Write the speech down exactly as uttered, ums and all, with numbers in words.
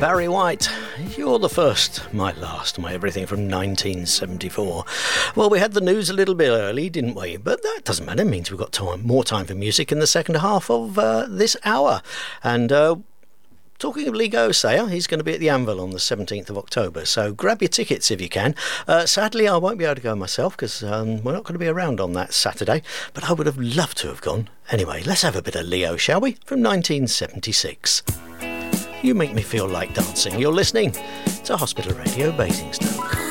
Barry White, You're the First, Might Last, my everything from nineteen seventy-four. Well, we had the news a little bit early, didn't we? But that doesn't matter. It means we've got time, more time for music in the second half of uh, this hour. And uh, talking of Lee Gosayer, he's going to be at the Anvil on the seventeenth of October, so grab your tickets if you can. Uh, sadly, I won't be able to go myself because um, we're not going to be around on that Saturday, but I would have loved to have gone. Anyway, let's have a bit of Leo, shall we? From nineteen seventy-six. You make me feel like dancing. You're listening to Hospital Radio Basingstoke.